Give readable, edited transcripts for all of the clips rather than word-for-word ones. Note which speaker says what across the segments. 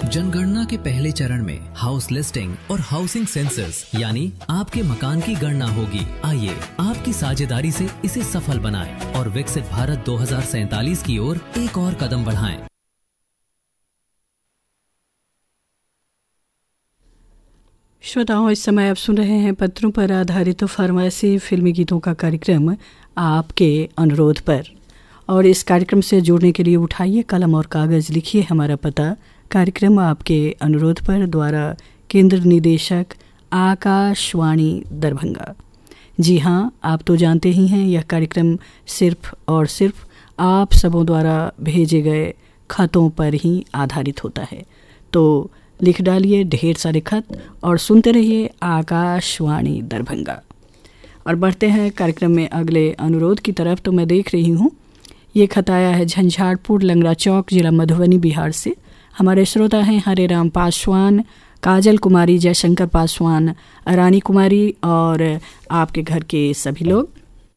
Speaker 1: जनगणना के पहले चरण में हाउस लिस्टिंग और हाउसिंग सेंसस यानी आपके मकान की गणना होगी। आइए आपकी साझेदारी से इसे सफल बनाएं और विकसित भारत 2047 की ओर एक और कदम बढ़ाएं।
Speaker 2: श्रोताओं, इस समय आप सुन रहे हैं पत्रों पर आधारित फरमाइशी फिल्मी गीतों का कार्यक्रम आपके अनुरोध पर। और इस कार्यक्रम से जुड़ने के लिए उठाइए कलम और कागज़, लिखिए हमारा पता, कार्यक्रम आपके अनुरोध पर, द्वारा केंद्र निदेशक आकाशवाणी दरभंगा। जी हाँ, आप तो जानते ही हैं यह कार्यक्रम सिर्फ और सिर्फ आप सबों द्वारा भेजे गए खतों पर ही आधारित होता है। तो लिख डालिए ढेर सारे खत और सुनते रहिए आकाशवाणी दरभंगा। और बढ़ते हैं कार्यक्रम में अगले अनुरोध की तरफ। तो मैं देख रही हूँ ये खत आया है झंझारपुर लंगड़ा चौक, जिला मधुबनी, बिहार से। हमारे श्रोता हैं हरे राम पासवान, काजल कुमारी, जयशंकर पासवान, रानी कुमारी और आपके घर के सभी लोग।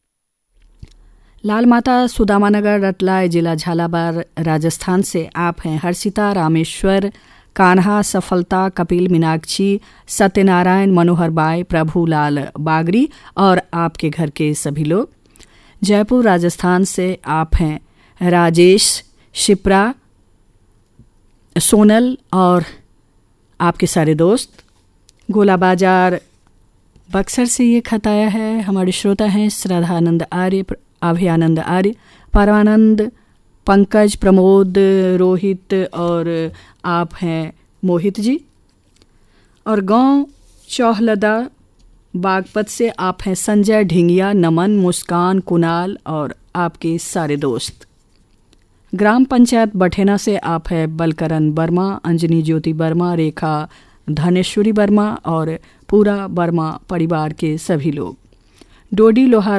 Speaker 2: लाल माता सुदामा नगर, रतलाय, जिला झालावाड़, राजस्थान से आप हैं हर्षिता, रामेश्वर, कान्हा, सफलता, कपिल, मीनाक्षी, सत्यनारायण, मनोहर बाई, प्रभुलाल बागरी और आपके घर के सभी लोग। जयपुर, राजस्थान से आप हैं राजेश, शिप्रा, सोनल और आपके सारे दोस्त। गोला बाजार, बक्सर से ये खत आया है। हमारे श्रोता हैं श्रद्धानंद आर्य, अभयानंद आर्य, परमानंद, पंकज, प्रमोद, रोहित और आप हैं मोहित जी। और गांव चौहलदा, बागपत से आप हैं संजय, ढिंगिया, नमन, मुस्कान, कुणाल और आपके सारे दोस्त। ग्राम पंचायत बठेना से आप हैं बलकरण वर्मा, अंजनी ज्योति वर्मा, रेखा धनेश्वरी वर्मा और पूरा वर्मा परिवार के सभी लोग। डोडी लोहार